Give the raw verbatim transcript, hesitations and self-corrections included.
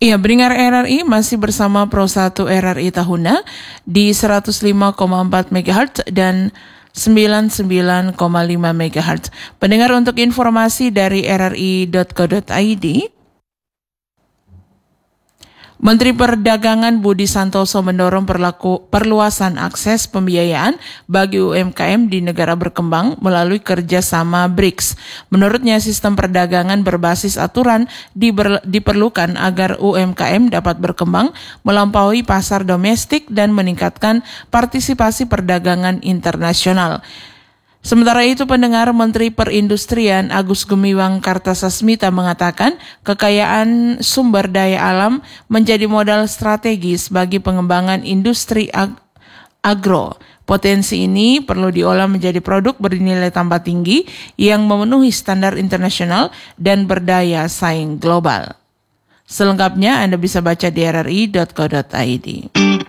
Iya, pendengar R R I masih bersama Pro satu R R I Tahuna di seratus lima koma empat megahertz dan sembilan puluh sembilan koma lima megahertz. Pendengar, untuk informasi dari r r i dot co dot i d, Menteri Perdagangan Budi Santoso mendorong perlaku, perluasan akses pembiayaan bagi U M K M di negara berkembang melalui kerjasama B R I C S. Menurutnya, sistem perdagangan berbasis aturan diber, diperlukan agar U M K M dapat berkembang melampaui pasar domestik dan meningkatkan partisipasi perdagangan internasional. Sementara itu, pendengar, Menteri Perindustrian Agus Gumiwang Kartasasmita mengatakan kekayaan sumber daya alam menjadi modal strategis bagi pengembangan industri ag- agro. Potensi ini perlu diolah menjadi produk bernilai tambah tinggi yang memenuhi standar internasional dan berdaya saing global. Selengkapnya Anda bisa baca di r r i dot co dot i d.